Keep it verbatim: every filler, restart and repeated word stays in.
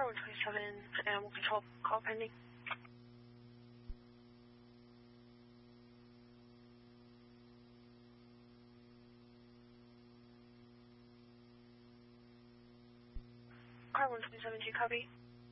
one twenty-seven, animal control, call pending. R one twenty-seven, G copy.